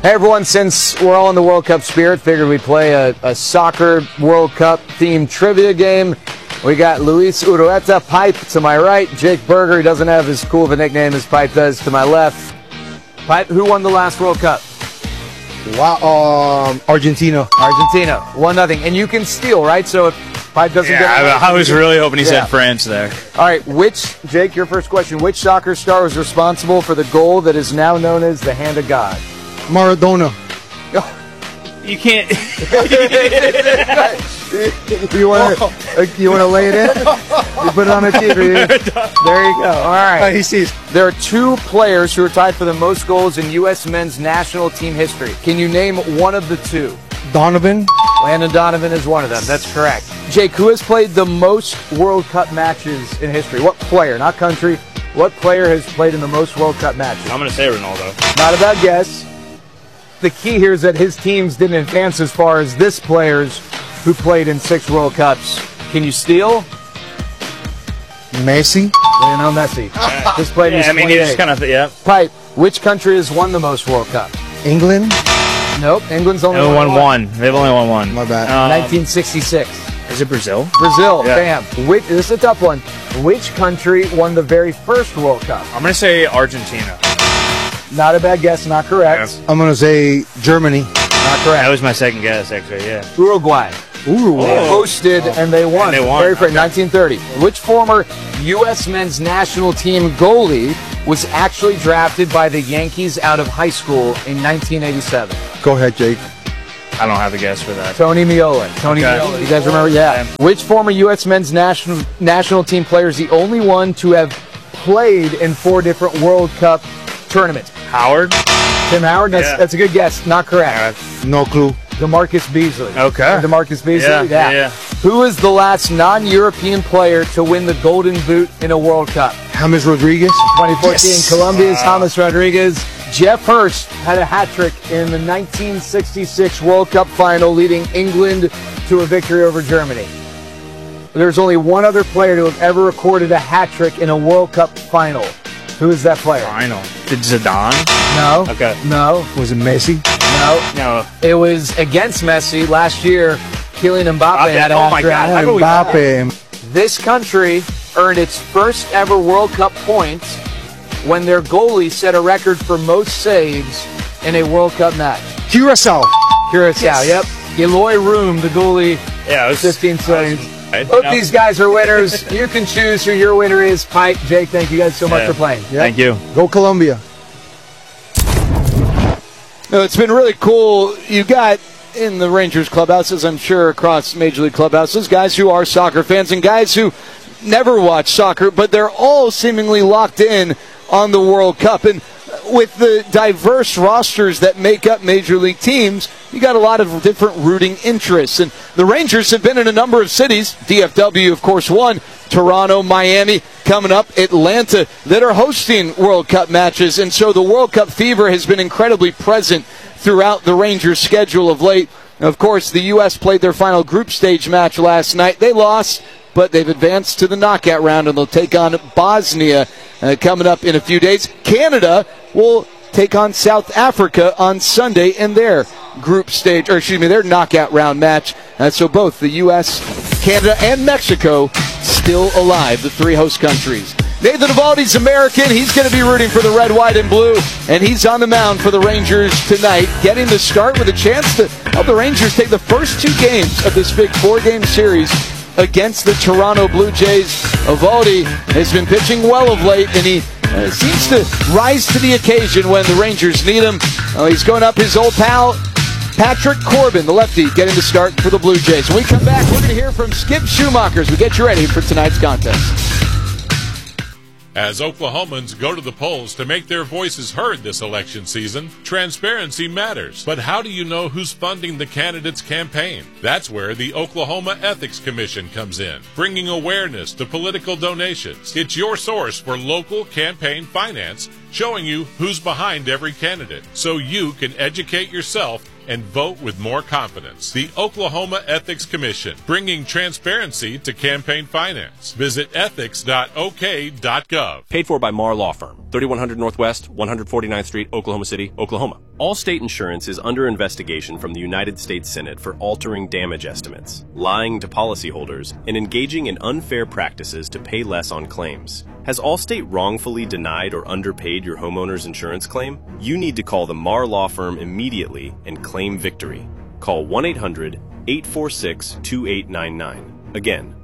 Hey everyone, since we're all in the World Cup spirit, figured we'd play a soccer World Cup themed trivia game. We got Luis Urueta, Pipe, to my right. Jake Berger, he doesn't have as cool of a nickname as Pipe does, to my left. Pipe, who won the last World Cup? Wow, Argentina. Argentina, 1-0. And you can steal, right? So if Pipe doesn't get it, I was really hoping he said France there. All right, Jake, your first question. Which soccer star was responsible for the goal that is now known as the Hand of God? Maradona. You can't. You want to lay it in? You put it on the TV. There you go. All right. He sees. There are two players who are tied for the most goals in U.S. men's national team history. Can you name one of the two? Donovan. Landon Donovan is one of them. That's correct. Jake, who has played the most World Cup matches in history? What player, not country, what player has played in the most World Cup matches? I'm going to say Ronaldo. Not a bad guess. The key here is that his teams didn't advance as far as this player's who played in 6 World Cups. Can you steal? Messi. Lionel Messi. Just played in 28. He just kind of, Pipe, which country has won the most World Cup? England. Nope, England's only won one. They've only won one. My bad. 1966. Is it Brazil? Brazil, Yeah. bam. This is a tough one. Which country won the very first World Cup? I'm going to say Argentina. Not a bad guess, not correct. I'm going to say Germany. Not correct. That was my second guess, actually, yeah. Uruguay. Uruguay. They hosted and they won. And they won. Very first, 1930. Which former U.S. men's national team goalie was actually drafted by the Yankees out of high school in 1987? Go ahead, Jake. I don't have a guess for that. Tony Meola. Tony Okay. Meola. You guys remember? Yeah. Which former U.S. men's national team player is the only one to have played in 4 different World Cup tournaments? Howard? Tim Howard? That's a good guess. Not correct. No clue. DeMarcus Beasley. Okay. DeMarcus Beasley? Yeah. Who is the last non-European player to win the Golden Boot in a World Cup? James Rodriguez. 2014, Yes. Colombia's James Rodriguez. Jeff Hurst had a hat-trick in the 1966 World Cup final, leading England to a victory over Germany. There's only one other player to have ever recorded a hat-trick in a World Cup final. Who is that player? Final. Did Zidane? No. Okay. No. Was it Messi? No. No. It was against Messi last year. Kylian Mbappe had a Oh, my hat-trick. God. How do we- Mbappe. This country earned its first ever World Cup points when their goalie set a record for most saves in a World Cup match. Curacao. Curacao, yep. Eloy Room, the goalie, Yeah, it was 15 saves. Right. Both these guys are winners. You can choose who your winner is. Pipe, Jake, thank you guys so much for playing. Thank you. Go Colombia. It's been really cool. You got in the Rangers clubhouses, I'm sure across Major League clubhouses, guys who are soccer fans and guys who never watch soccer, but they're all seemingly locked in on the World Cup. And with the diverse rosters that make up Major League teams, you got a lot of different rooting interests. And the Rangers have been in a number of cities, DFW, of course, one, Toronto, Miami, coming up, Atlanta, that are hosting World Cup matches. And so the World Cup fever has been incredibly present throughout the Rangers' schedule of late. Of course, the U.S. played their final group stage match last night. They lost, but they've advanced to the knockout round, and they'll take on Bosnia coming up in a few days. Canada will take on South Africa on Sunday in their their knockout round match. So both the U.S., Canada, and Mexico still alive, the 3 host countries. Nathan Eovaldi's American. He's going to be rooting for the red, white, and blue, and he's on the mound for the Rangers tonight, getting the start with a chance to help the Rangers take the first 2 games of this big 4-game series against the Toronto Blue Jays. Eovaldi has been pitching well of late, and he seems to rise to the occasion when the Rangers need him. He's going up his old pal, Patrick Corbin, the lefty, getting the start for the Blue Jays. When we come back, we're going to hear from Skip Schumacher as we get you ready for tonight's contest. As Oklahomans go to the polls to make their voices heard this election season, transparency matters. But how do you know who's funding the candidate's campaign? That's where the Oklahoma Ethics Commission comes in, bringing awareness to political donations. It's your source for local campaign finance, showing you who's behind every candidate, so you can educate yourself and vote with more confidence. The Oklahoma Ethics Commission, bringing transparency to campaign finance. Visit ethics.ok.gov. Paid for by Marr Law Firm. 3100 Northwest, 149th Street, Oklahoma City, Oklahoma. Allstate Insurance is under investigation from the United States Senate for altering damage estimates, lying to policyholders, and engaging in unfair practices to pay less on claims. Has Allstate wrongfully denied or underpaid your homeowner's insurance claim? You need to call the Marr Law Firm immediately and claim victory. Call 1-800-846-2899. Again,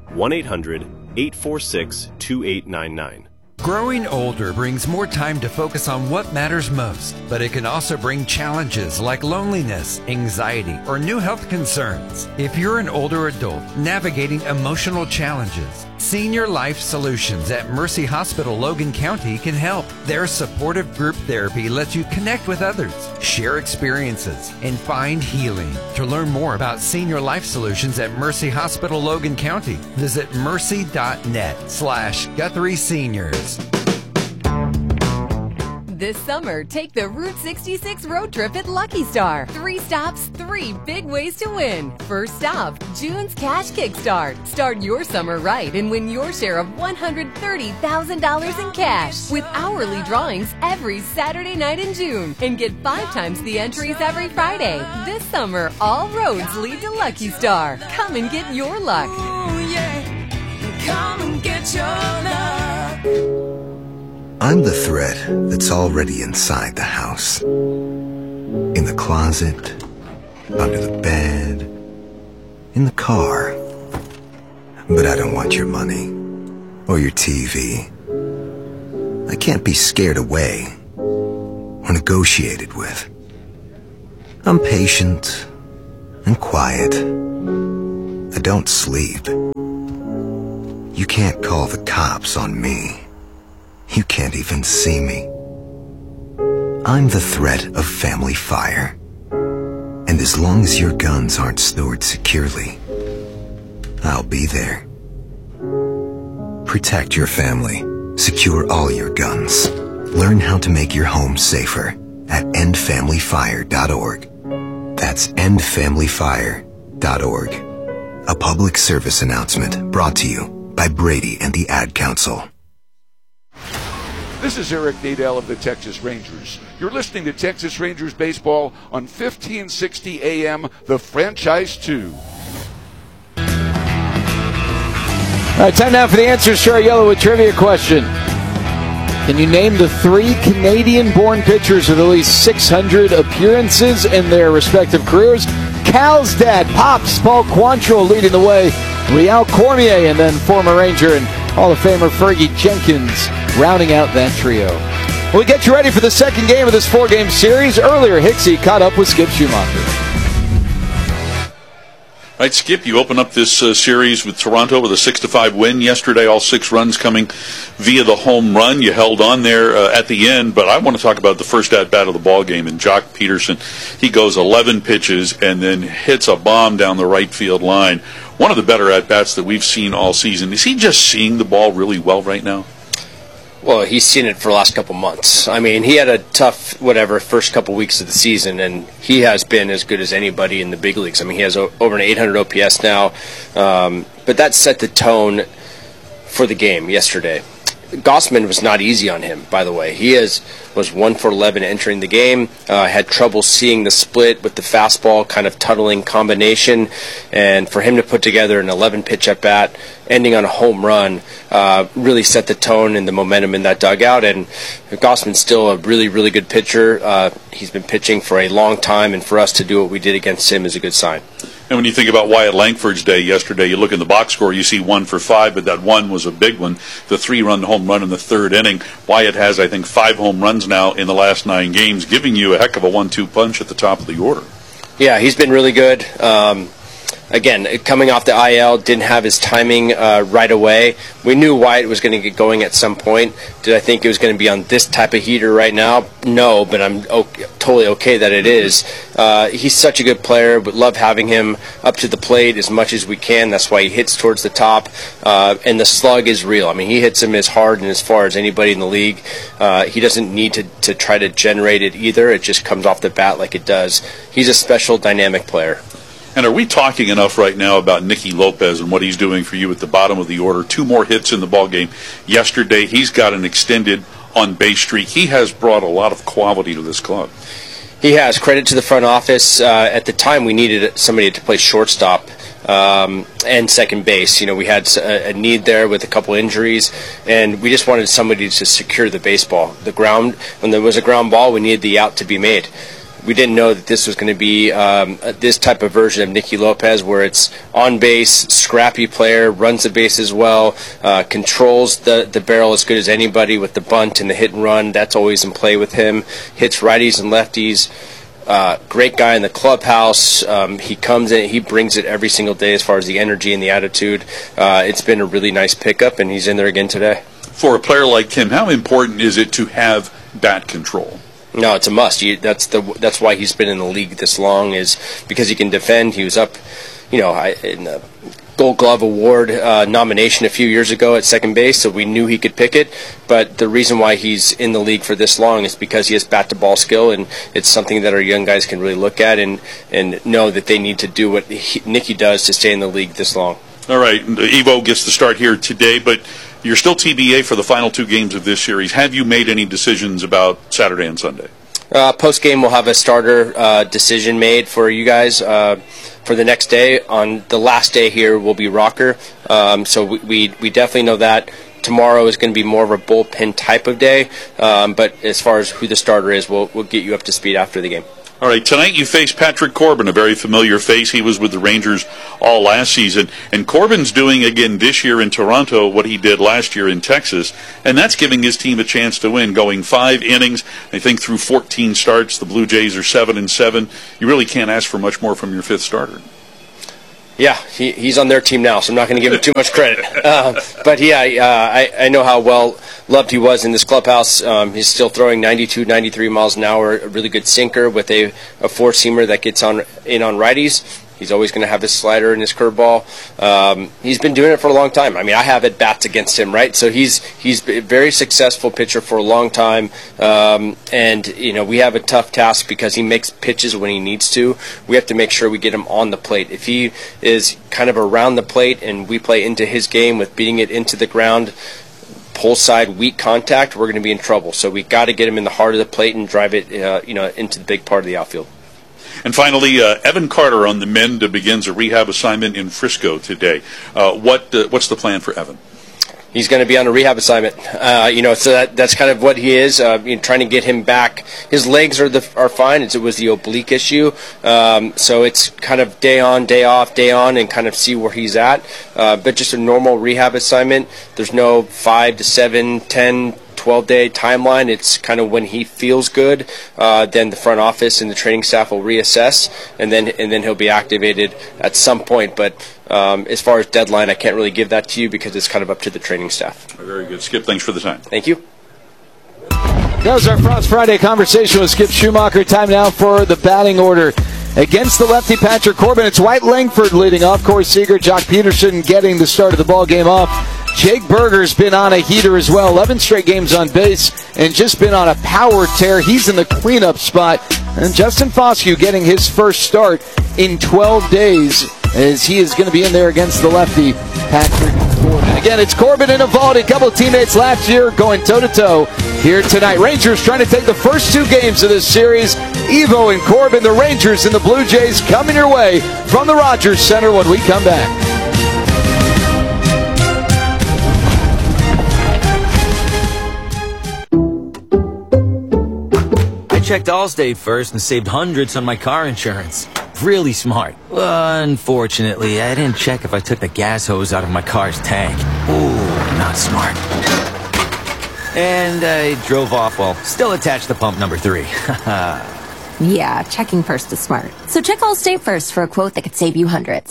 1-800-846-2899. Growing older brings more time to focus on what matters most, but it can also bring challenges like loneliness, anxiety, or new health concerns. If you're an older adult navigating emotional challenges, Senior Life Solutions at Mercy Hospital Logan County can help. Their supportive group therapy lets you connect with others, share experiences, and find healing. To learn more about Senior Life Solutions at Mercy Hospital Logan County, visit mercy.net/Guthrie Seniors. This summer, take the Route 66 road trip at Lucky Star. 3 stops, 3 big ways to win. First stop, June's Cash Kickstart. Start your summer right and win your share of $130,000 in cash with hourly drawings every Saturday night in June. And get 5 times the entries every Friday. This summer, all roads lead to Lucky Star. Come and get your luck. Ooh, yeah. Come and get your luck. I'm the thread that's already inside the house. In the closet, under the bed, in the car. But I don't want your money or your TV. I can't be scared away or negotiated with. I'm patient and quiet. I don't sleep. You can't call the cops on me. You can't even see me. I'm the threat of family fire. And as long as your guns aren't stored securely, I'll be there. Protect your family. Secure all your guns. Learn how to make your home safer at endfamilyfire.org. That's endfamilyfire.org. A public service announcement brought to you by Brady and the Ad Council. This is Eric Nadel of the Texas Rangers. You're listening to Texas Rangers baseball on 1560 AM, the Franchise 2. All right, time now for the Answers to our Yellowwood trivia question. Can you name the 3 Canadian-born pitchers with at least 600 appearances in their respective careers? Cal's dad, Pops, Paul Quantrill leading the way, Real Cormier, and then former Ranger and Hall of Famer Fergie Jenkins rounding out that trio. We'll get you ready for the second game of this 4-game series. Earlier, Hicksy caught up with Skip Schumacher. All right, Skip, you open up this series with Toronto with a 6-5 win yesterday, all 6 runs coming via the home run. You held on there at the end, but I want to talk about the first at-bat of the ball game. And Jock Peterson, he goes 11 pitches and then hits a bomb down the right field line. One of the better at-bats that we've seen all season. Is he just seeing the ball really well right now? Well, he's seen it for the last couple months. I mean, he had a tough, first couple weeks of the season, and he has been as good as anybody in the big leagues. I mean, he has over an 800 OPS now, but that set the tone for the game yesterday. Gausman was not easy on him, by the way. He was 1 for 11 entering the game, had trouble seeing the split with the fastball kind of tunneling combination, and for him to put together an 11-pitch at-bat, ending on a home run, really set the tone and the momentum in that dugout. And Gausman's still a really, really good pitcher. He's been pitching for a long time, and for us to do what we did against him is a good sign. And when you think about Wyatt Langford's day yesterday, you look in the box score, you see 1 for 5, but that one was a big one, the 3-run home run in the 3rd inning. Wyatt has, I think, 5 home runs now in the last 9 games, giving you a heck of a 1-2 punch at the top of the order. Yeah, he's been really good. Again, coming off the IL, didn't have his timing right away. We knew Wyatt was going to get going at some point. Did I think it was going to be on this type of heater right now? No, but I'm totally okay that it is. He's such a good player. Would love having him up to the plate as much as we can. That's why he hits towards the top. And the slug is real. I mean, he hits him as hard and as far as anybody in the league. He doesn't need to try to generate it either. It just comes off the bat like it does. He's a special, dynamic player. And are we talking enough right now about Nicky Lopez and what he's doing for you at the bottom of the order? 2 more hits in the ball game yesterday. He's got an extended on-base streak. He has brought a lot of quality to this club. He has. Credit to the front office. At the time, we needed somebody to play shortstop and second base. We had a need there with a couple injuries, and we just wanted somebody to secure the baseball. The ground, when there was a ground ball, we needed the out to be made. We didn't know that this was going to be this type of version of Nicky Lopez, where it's on base, scrappy player, runs the bases well, controls the barrel as good as anybody with the bunt and the hit and run. That's always in play with him. Hits righties and lefties. Great guy in the clubhouse. He comes in, he brings it every single day as far as the energy and the attitude. It's been a really nice pickup, and he's in there again today. For a player like him, how important is it to have bat control? No, it's a must. That's why he's been in the league this long, is because he can defend. He was up, in the Gold Glove Award nomination a few years ago at second base, so we knew he could pick it. But the reason why he's in the league for this long is because he has bat-to-ball skill, and it's something that our young guys can really look at and know that they need to do what Nicky does to stay in the league this long. All right, Evo gets the start here today, but you're still TBA for the final 2 games of this series. Have you made any decisions about Saturday and Sunday? Post-game, we'll have a starter decision made for you guys for the next day. On the last day here will be Rocker. So we definitely know that. Tomorrow is going to be more of a bullpen type of day. But as far as who the starter is, we'll get you up to speed after the game. All right, tonight you face Patrick Corbin, a very familiar face. He was with the Rangers all last season. And Corbin's doing again this year in Toronto what he did last year in Texas. And that's giving his team a chance to win, going 5 innings, I think through 14 starts. The Blue Jays are 7-7. You really can't ask for much more from your 5th starter. Yeah, he's on their team now, so I'm not going to give him too much credit. But yeah, I know how well loved he was in this clubhouse. He's still throwing 92, 93 miles an hour, a really good sinker with a 4-seamer that gets in on righties. He's always going to have his slider and his curveball. He's been doing it for a long time. I mean, I have at-bats against him, right? So he's a very successful pitcher for a long time. And, we have a tough task because he makes pitches when he needs to. We have to make sure we get him on the plate. If he is kind of around the plate and we play into his game with beating it into the ground, pull side, weak contact, we're going to be in trouble. So we got to get him in the heart of the plate and drive it, into the big part of the outfield. And finally, Evan Carter on the mend begins a rehab assignment in Frisco today. What's the plan for Evan? He's going to be on a rehab assignment. So that's kind of what he is. Trying to get him back. His legs are fine. It was the oblique issue. So it's kind of day on, day off, day on, and kind of see where he's at. But just a normal rehab assignment. There's no 5 to 7, 10, 12-day timeline. It's kind of when he feels good, then the front office and the training staff will reassess, and then he'll be activated at some point. But as far as deadline, I can't really give that to you because it's kind of up to the training staff. Very good. Skip, thanks for the time. Thank you. That was our Frost Friday conversation with Skip Schumacher. Time now for the batting order. Against the lefty Patrick Corbin, it's White Langford leading off. Corey Seager, Jock Peterson getting the start of the ball game off. Jake Berger's been on a heater as well. 11 straight games on base and just been on a power tear. He's in the cleanup spot. And Justin Foscue getting his first start in 12 days as he is going to be in there against the lefty Patrick Corbin. Again, it's Corbin and Eovaldi, a couple of teammates last year going toe-to-toe here tonight. Rangers trying to take the first 2 games of this series. Evo and Corbin, the Rangers and the Blue Jays coming your way from the Rogers Center when we come back. I checked Allstate first and saved hundreds on my car insurance. Really smart. Unfortunately, I didn't check if I took the gas hose out of my car's tank. Ooh, not smart. And I drove off while still attached to pump number 3. Yeah, checking first is smart. So check Allstate first for a quote that could save you hundreds.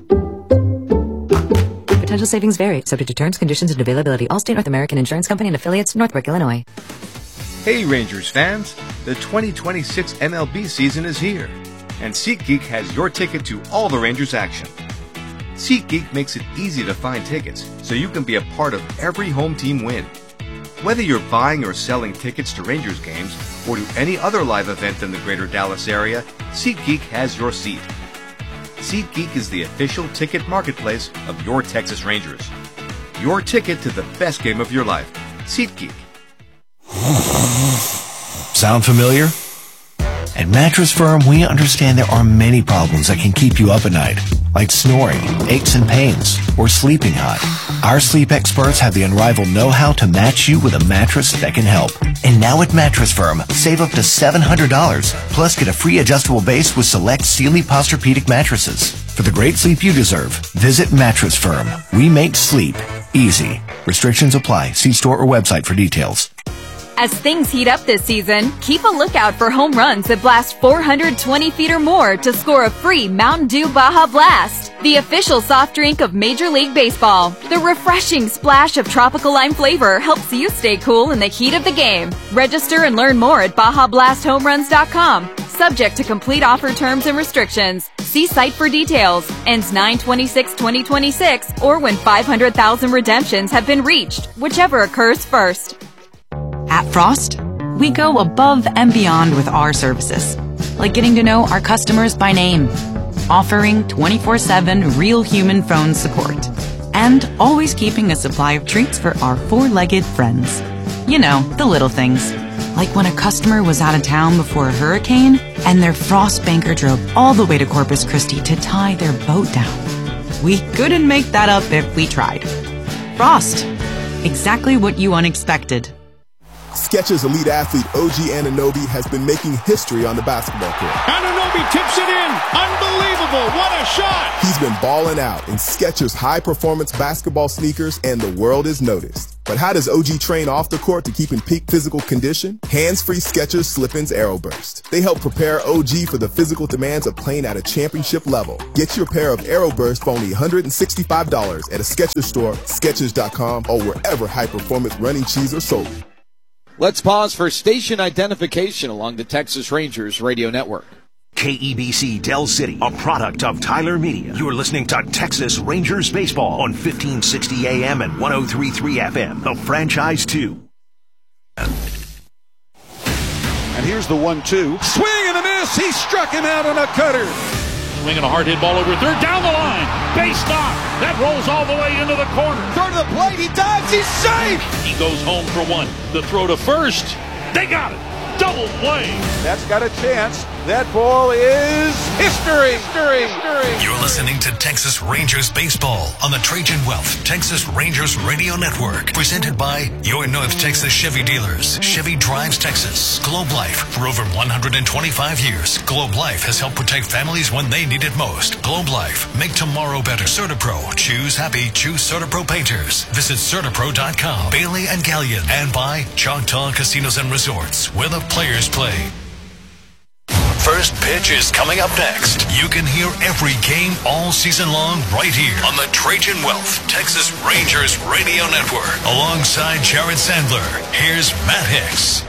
Potential savings vary, subject to terms, conditions, and availability. Allstate North American Insurance Company and affiliates, Northbrook, Illinois. Hey Rangers fans, the 2026 MLB season is here, and SeatGeek has your ticket to all the Rangers action. SeatGeek makes it easy to find tickets, so you can be a part of every home team win. Whether you're buying or selling tickets to Rangers games or to any other live event in the greater Dallas area, SeatGeek has your seat. SeatGeek is the official ticket marketplace of your Texas Rangers. Your ticket to the best game of your life. SeatGeek. Sound familiar? At Mattress Firm, we understand there are many problems that can keep you up at night, like snoring, aches and pains, or sleeping hot. Our sleep experts have the unrivaled know-how to match you with a mattress that can help. And now at Mattress Firm, save up to $700, plus get a free adjustable base with select Sealy Posturepedic mattresses. For the great sleep you deserve, visit Mattress Firm. We make sleep easy. Restrictions apply. See store or website for details. As things heat up this season, keep a lookout for home runs that blast 420 feet or more to score a free Mountain Dew Baja Blast, the official soft drink of Major League Baseball. The refreshing splash of tropical lime flavor helps you stay cool in the heat of the game. Register and learn more at BajaBlastHomeRuns.com. Subject to complete offer terms and restrictions. See site for details. Ends 9/26/2026 or when 500,000 redemptions have been reached, whichever occurs first. At Frost, we go above and beyond with our services, like getting to know our customers by name, offering 24/7 real human phone support, and always keeping a supply of treats for our four-legged friends. You know, the little things. Like when a customer was out of town before a hurricane, and their Frost banker drove all the way to Corpus Christi to tie their boat down. We couldn't make that up if we tried. Frost. Exactly what you unexpected. Skechers elite athlete OG Anunoby has been making history on the basketball court. Anunoby tips it in. Unbelievable. What a shot. He's been balling out in Skechers high-performance basketball sneakers, and the world is noticed. But how does OG train off the court to keep in peak physical condition? Hands-free Skechers Slip-ins Aeroburst. They help prepare OG for the physical demands of playing at a championship level. Get your pair of Aeroburst for only $165 at a Skechers store, Skechers.com, or wherever high-performance running shoes are sold. Let's pause for station identification along the Texas Rangers radio network. KEBC Del City, a product of Tyler Media. You're listening to Texas Rangers Baseball on 1560 AM and 103.3 FM, the franchise 2. And here's the 1-2. Swing and a miss. He struck him out on a cutter. Swinging a hard hit ball over third, down the line. Base knock. That rolls all the way into the corner. Throw to the plate. He dives. He's safe. He goes home for one. The throw to first. They got it. Double play. That's got a chance. That ball is history. You're listening to Texas Rangers Baseball on the Trajan Wealth Texas Rangers Radio Network. Presented by your North Texas Chevy dealers. Chevy Drives Texas. Globe Life. For over 125 years, Globe Life has helped protect families when they need it most. Globe Life. Make tomorrow better. CertaPro. Choose happy. Choose CertaPro Painters. Visit CertaPro.com. Bailey and Gallion. And by Choctaw Casinos and Resorts, where the players play. First pitch is coming up next. You can hear every game all season long right here on the Trajan Wealth Texas Rangers Radio Network. Alongside Jared Sandler, here's Matt Hicks.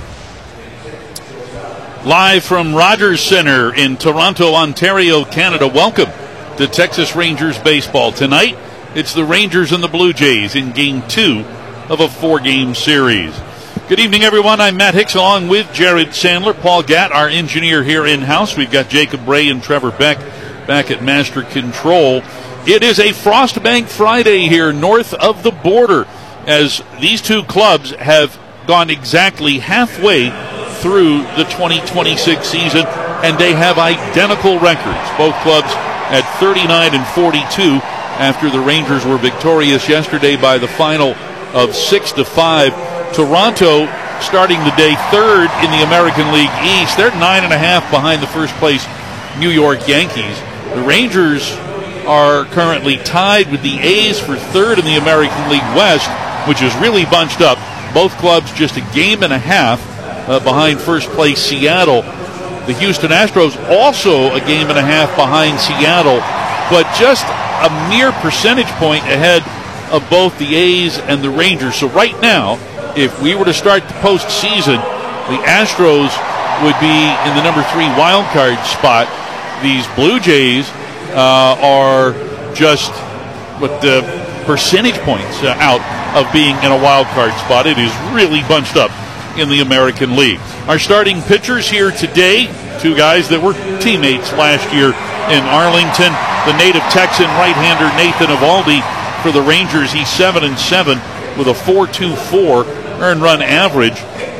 Live from Rogers Center in Toronto, Ontario, Canada. Welcome to Texas Rangers Baseball. Tonight, it's the Rangers and the Blue Jays in Game 2 of a 4-game series. Good evening, everyone. I'm Matt Hicks along with Jared Sandler, Paul Gatt, our engineer here in-house. We've got Jacob Bray and Trevor Beck back at Master Control. It is a Frostbank Friday here north of the border as these two clubs have gone exactly halfway through the 2026 season, and they have identical records. Both clubs at 39 and 42 after the Rangers were victorious yesterday by the final of 6-5. Toronto starting the day third in the American League East. They're 9.5 behind the first place New York Yankees. The Rangers are currently tied with the A's for third in the American League West, which is really bunched up. Both clubs just a game and a half behind first place Seattle. The Houston Astros also a game and a half behind Seattle, but just a mere percentage point ahead of both the A's and the Rangers. So right now, if we were to start the postseason, the Astros would be in the number 3 wild card spot. These Blue Jays are just with the percentage points out of being in a wild card spot. It is really bunched up in the American League. Our starting pitchers here today, two guys that were teammates last year in Arlington. The native Texan right-hander Nathan Eovaldi for the Rangers. He's 7-7 with a 4.24 earned run average.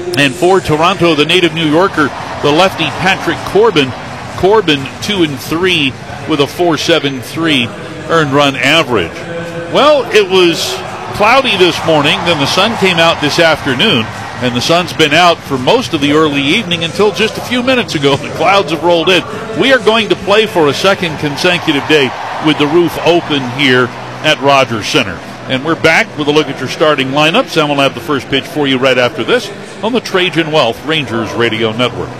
And for Toronto, the native New Yorker, the lefty Patrick Corbin. Corbin 2-3 with a 4.73 earned run average. Well, it was cloudy this morning, then the sun came out this afternoon, and the sun's been out for most of the early evening until just a few minutes ago. The clouds have rolled in. We are going to play for a second consecutive day with the roof open here at Rogers Center. And we're back with a look at your starting lineups, and we'll have the first pitch for you right after this on the Trajan Wealth Rangers Radio Network.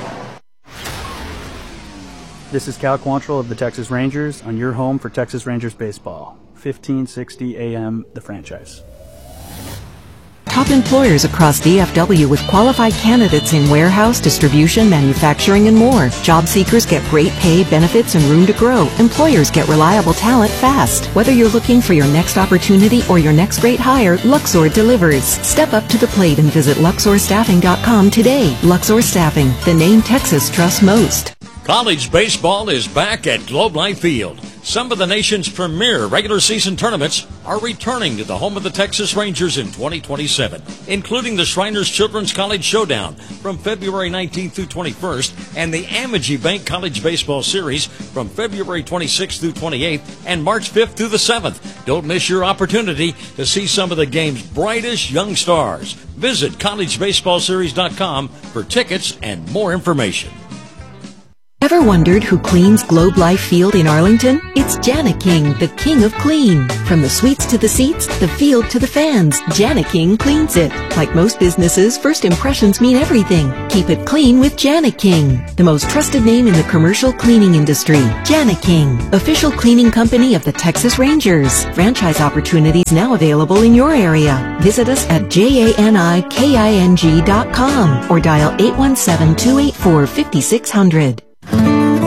This is Cal Quantrill of the Texas Rangers on your home for Texas Rangers baseball. 1560 AM, The Franchise. Top employers across DFW with qualified candidates in warehouse, distribution, manufacturing, and more. Job seekers get great pay, benefits, and room to grow. Employers get reliable talent fast. Whether you're looking for your next opportunity or your next great hire, Luxor delivers. Step up to the plate and visit LuxorStaffing.com today. Luxor Staffing, the name Texas trusts most. College baseball is back at Globe Life Field. Some of the nation's premier regular season tournaments are returning to the home of the Texas Rangers in 2027, including the Shriners Children's College Showdown from February 19th through 21st and the Amegy Bank College Baseball Series from February 26th through 28th and March 5th through the 7th. Don't miss your opportunity to see some of the game's brightest young stars. Visit collegebaseballseries.com for tickets and more information. Ever wondered who cleans Globe Life Field in Arlington? It's Jani-King, the king of clean. From the suites to the seats, the field to the fans, Jani-King cleans it. Like most businesses, first impressions mean everything. Keep it clean with Jani-King, the most trusted name in the commercial cleaning industry. Jani-King, official cleaning company of the Texas Rangers. Franchise opportunities now available in your area. Visit us at JANIKING.com or dial 817-284-5600.